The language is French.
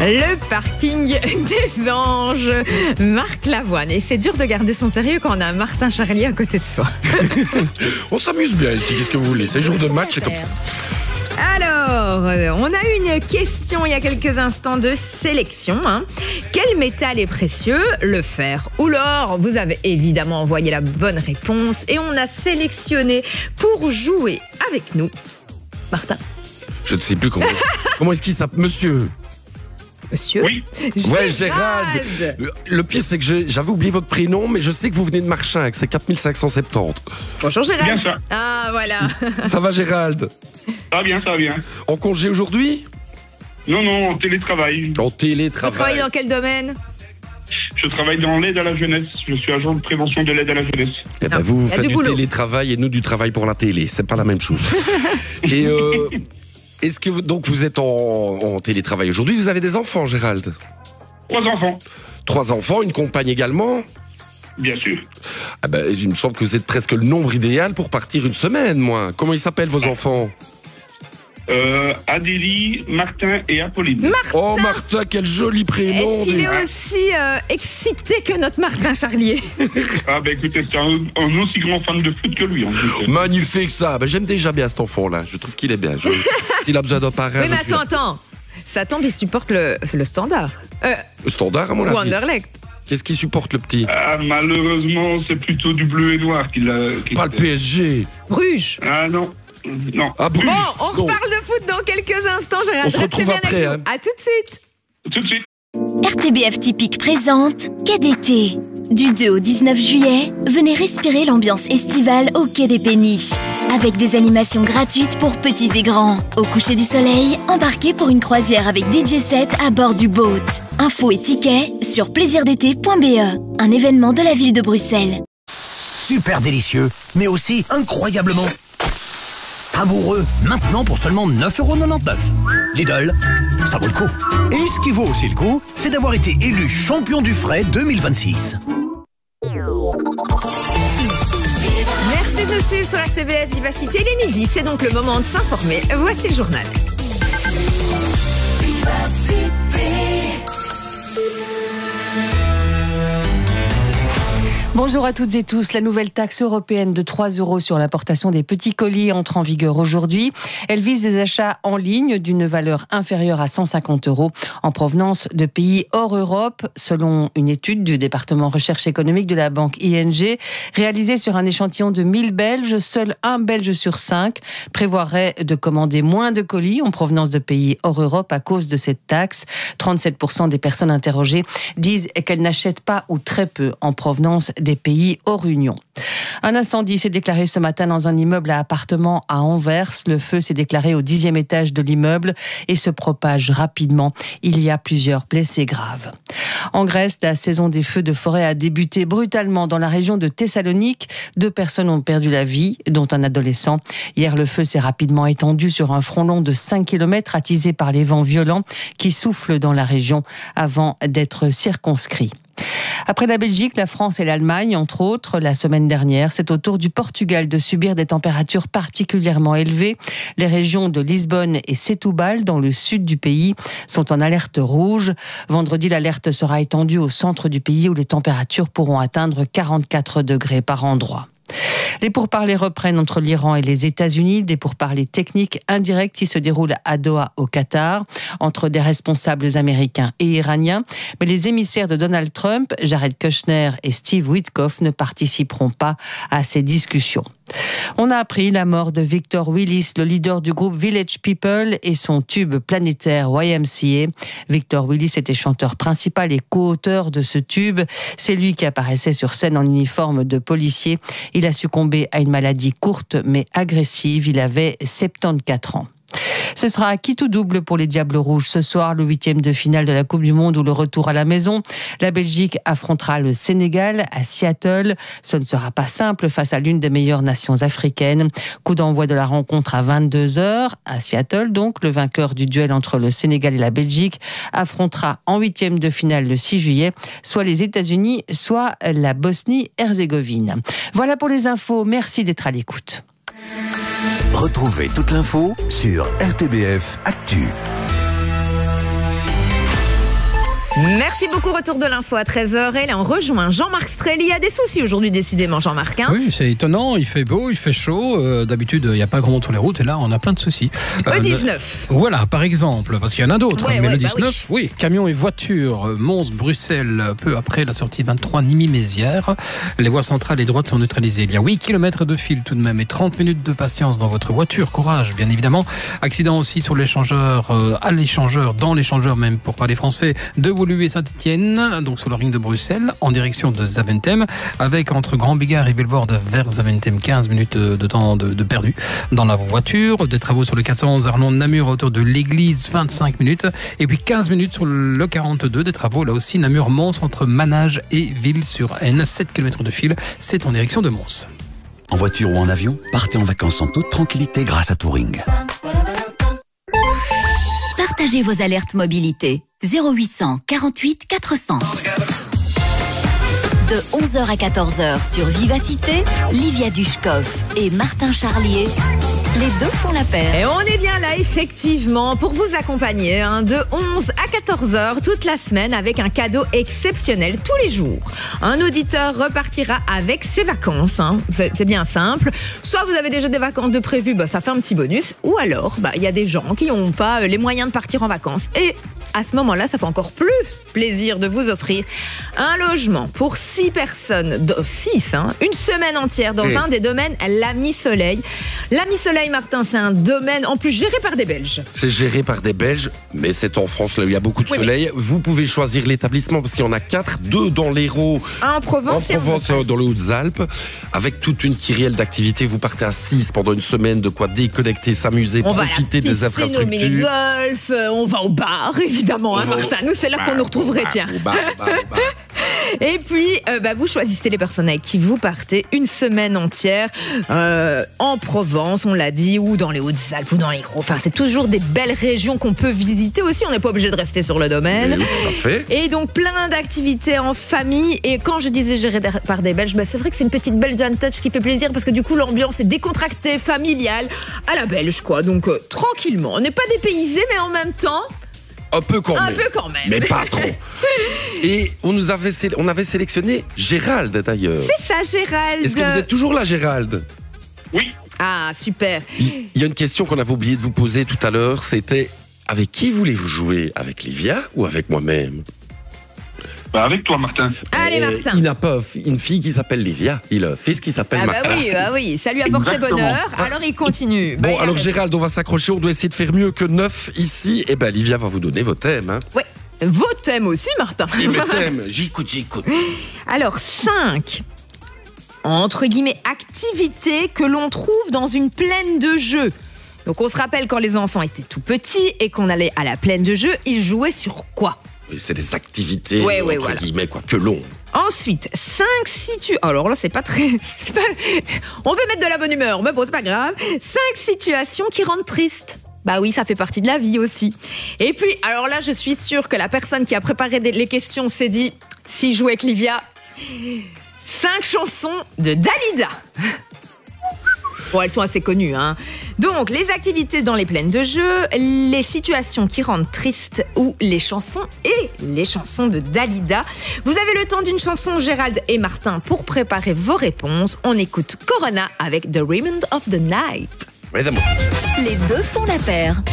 Le parking des Anges, Marc Lavoine. Et c'est dur de garder son sérieux quand on a Martin Charlier à côté de soi. On s'amuse bien ici, qu'est-ce que vous voulez? C'est jour de match, c'est comme ça. Alors, on a eu une question il y a quelques instants de sélection. Quel métal est précieux, le fer ou l'or? Vous avez évidemment envoyé la bonne réponse et on a sélectionné pour jouer avec nous Martin. Je ne sais plus comment est-ce qu'il s'appelle, monsieur? Monsieur? Oui. Ouais, Gérald. Le pire, c'est que j'avais oublié votre prénom, mais je sais que vous venez de Marchinque, c'est 4570. Bonjour Gérald. Bien ça. Ah, voilà. Ça va, Gérald? Ça va bien, ça va bien. En congé aujourd'hui? Non, en télétravail. En Vous télétravail. travaillez dans quel domaine? Je travaille dans l'aide à la jeunesse. Je suis agent de prévention de l'aide à la jeunesse. Eh ben, Ah, vous y a faites du du boulot. télétravail et nous du travail pour la télé. C'est pas la même chose. Et est-ce que donc vous êtes en télétravail aujourd'hui? Vous avez des enfants, Gérald? 3 enfants, 3 enfants, une compagne également? bien sûr. Ah ben, il me semble que vous êtes presque le nombre idéal pour partir une semaine, moi. Comment ils s'appellent, vos enfants? Adélie, Martin et Apolline. Oh, Martin, quel joli prénom! Est-ce qu'il est aussi excité que notre Martin Charlier? Ah ben écoutez, c'est un aussi grand fan de foot que lui. En plus. Magnifique ça. Ben, j'aime déjà bien cet enfant-là. Je trouve qu'il est bien. S'il a besoin d'un parrain. Oui, mais je suis là. attends. Ça tombe, il supporte le Standard. Le Standard, à mon Ou avis. Anderlecht. Qu'est-ce qu'il supporte, le petit? Ah, malheureusement, c'est plutôt du bleu et noir qu'il a. Pas le PSG. Bruges. Ah non. Non. Ah, Bruges. Bon, on Non. reparle de foot dans quelques instants, Gérald. On se Restez retrouve bien après, avec nous. À tout de suite. Tout de suite. RTBF Typique présente Quai d'été. Du 2 au 19 juillet, venez respirer l'ambiance estivale au Quai des Péniches. Avec des animations gratuites pour petits et grands. Au coucher du soleil, embarquez pour une croisière avec DJ set à bord du boat. Infos et tickets sur plaisirdété.be. Un événement de la ville de Bruxelles. Super délicieux, mais aussi incroyablement savoureux. Maintenant pour seulement 9,99€. Lidl, ça vaut le coup. Et ce qui vaut aussi le coup, c'est d'avoir été élu champion du frais 2026. Merci de suivre sur RTBF Vivacité. Il est midi, c'est donc le moment de s'informer. Voici le journal. Bonjour à toutes et tous. La nouvelle taxe européenne de 3 € sur l'importation des petits colis entre en vigueur aujourd'hui. Elle vise des achats en ligne d'une valeur inférieure à 150 € en provenance de pays hors Europe, selon une étude du département recherche économique de la banque ING, réalisée sur un échantillon de 1000 Belges. Seul un Belge sur 5 prévoirait de commander moins de colis en provenance de pays hors Europe à cause de cette taxe. 37% des personnes interrogées disent qu'elles n'achètent pas ou très peu en provenance des pays hors Union. Un incendie s'est déclaré ce matin dans un immeuble à appartements à Anvers. Le feu s'est déclaré au 10e étage de l'immeuble et se propage rapidement. Il y a plusieurs blessés graves. En Grèce, la saison des feux de forêt a débuté brutalement dans la région de Thessalonique. 2 personnes ont perdu la vie, dont un adolescent. Hier, le feu s'est rapidement étendu sur un front long de 5 km attisé par les vents violents qui soufflent dans la région avant d'être circonscrits. Après la Belgique, la France et l'Allemagne, entre autres, la semaine dernière, c'est au tour du Portugal de subir des températures particulièrement élevées. Les régions de Lisbonne et Setúbal, dans le sud du pays, sont en alerte rouge. Vendredi, l'alerte sera étendue au centre du pays où les températures pourront atteindre 44 degrés par endroit. Les pourparlers reprennent entre l'Iran et les États-Unis, des pourparlers techniques indirects qui se déroulent à Doha au Qatar, entre des responsables américains et iraniens. Mais les émissaires de Donald Trump, Jared Kushner et Steve Witkoff, ne participeront pas à ces discussions. On a appris la mort de Victor Willis, le leader du groupe Village People et son tube planétaire YMCA. Victor Willis était chanteur principal et co-auteur de ce tube. C'est lui qui apparaissait sur scène en uniforme de policier. Il a succombé à une maladie courte mais agressive. Il avait 74 ans. Ce sera à qui tout double pour les Diables Rouges ce soir, le 8e de finale de la Coupe du Monde ou le retour à la maison. La Belgique affrontera le Sénégal à Seattle. Ce ne sera pas simple face à l'une des meilleures nations africaines. Coup d'envoi de la rencontre à 22h à Seattle. Donc, le vainqueur du duel entre le Sénégal et la Belgique affrontera en 8e de finale le 6 juillet, soit les États-Unis, soit la Bosnie-Herzégovine. Voilà pour les infos. Merci d'être à l'écoute. Retrouvez toute l'info sur RTBF Actu. Merci beaucoup, retour de l'info à 13h. Et là, on rejoint Jean-Marc Strel. Il y a des soucis aujourd'hui, décidément, Jean-Marc. Hein. Oui, c'est étonnant. Il fait beau, il fait chaud. D'habitude, il n'y a pas grand monde sur les routes. Et là, on a plein de soucis. E19. Voilà, par exemple, parce qu'il y en a d'autres. Ouais, mais ouais, le 19, oui. Camions et voitures. Mons-Bruxelles, peu après la sortie 23 Nîmes-Mézières. Les voies centrales et droites sont neutralisées. Il y a 8 km de fil tout de même et 30 minutes de patience dans votre voiture. Courage, bien évidemment. Accident aussi sur l'échangeur, à l'échangeur, dans l'échangeur même, pour parler français, de Woluwe et Saint-Étienne, donc sur le ring de Bruxelles, en direction de Zaventem, avec entre Grand Bigard et Vilvoorde vers Zaventem, 15 minutes de temps de perdu dans la voiture. Des travaux sur le 411 Arlon-Namur autour de l'église, 25 minutes. Et puis 15 minutes sur le 42, des travaux là aussi, Namur-Mons, entre Manage et Ville-sur-Aisne, 7 km de fil, c'est en direction de Mons. En voiture ou en avion, partez en vacances en toute tranquillité grâce à Touring. Partagez vos alertes mobilité. 0800 48 400. De 11h à 14h sur Vivacité, Livia Dushkov et Martin Charlier, les deux font la paire. Et on est bien là, effectivement, pour vous accompagner de 11 à 14h toute la semaine avec un cadeau exceptionnel tous les jours. Un auditeur repartira avec ses vacances. C'est bien simple. Soit vous avez déjà des vacances de prévues, ça fait un petit bonus. Ou alors, il y a des gens qui n'ont pas les moyens de partir en vacances. Et à ce moment-là, ça fait encore plus plaisir de vous offrir un logement pour 6 personnes, 6, une semaine entière dans un des domaines L'Ami Soleil. L'Ami Soleil, Martin, c'est un domaine en plus géré par des Belges. C'est géré par des Belges, mais c'est en France, là où il y a beaucoup de soleil. Oui. Vous pouvez choisir l'établissement parce qu'il y en a 4, 2 dans l'Hérault, en Provence et dans les Hautes-Alpes, avec toute une kyrielle d'activités. Vous partez à 6 pendant une semaine, de quoi déconnecter, s'amuser, profiter des infrastructures. On va à la piscine, au mini-golf, on va au bar, évidemment, Martin. Nous, c'est là qu'on nous retrouverait, tiens. Et puis, vous choisissez les personnes avec qui vous partez une semaine entière en Provence, on l'a dit, ou dans les Hautes-Alpes, ou dans les Gros. Enfin, c'est toujours des belles régions qu'on peut visiter aussi. On n'est pas obligé de rester sur le domaine. Oui, tout à fait. Et donc, plein d'activités en famille. Et quand je disais géré par des Belges, c'est vrai que c'est une petite Belgian touch qui fait plaisir parce que du coup, l'ambiance est décontractée, familiale, à la belge, quoi. Donc, tranquillement. On n'est pas dépaysé, mais en même temps... Un peu quand même. Mais pas trop. Et on avait sélectionné Gérald, d'ailleurs. C'est ça, Gérald. Est-ce que vous êtes toujours là, Gérald ? Oui. Ah, super. Il y a une question qu'on avait oublié de vous poser tout à l'heure. C'était, avec qui voulez-vous jouer ? Avec Livia ou avec moi-même ? Avec toi, Martin. Allez, Martin. Il n'a pas une fille qui s'appelle Livia. Il a un fils qui s'appelle Martin. Oui. Ça lui a porté bonheur. Alors, il continue. Bon, alors, Gérald, on va s'accrocher. On doit essayer de faire mieux que 9 ici. Et Livia va vous donner vos thèmes. Ouais. Vos thèmes aussi, Martin. Et mes thèmes. J'écoute. Alors, 5. Entre guillemets, activités que l'on trouve dans une plaine de jeux. Donc, on se rappelle quand les enfants étaient tout petits et qu'on allait à la plaine de jeux, ils jouaient sur quoi ? C'est des activités, entre guillemets, que l'on. Ensuite, 5 situations. Alors là, c'est pas très... On veut mettre de la bonne humeur, mais bon, c'est pas grave. 5 situations qui rendent triste. Oui, ça fait partie de la vie aussi. Et puis, alors là, je suis sûre que la personne qui a préparé les questions s'est dit, si je joue avec Livia, 5 chansons de Dalida. Bon, elles sont assez connues, Donc, les activités dans les plaines de jeu, les situations qui rendent triste ou les chansons et les chansons de Dalida. Vous avez le temps d'une chanson, Gérald et Martin, pour préparer vos réponses. On écoute Corona avec The Rhythm of the Night. Les deux font la paire.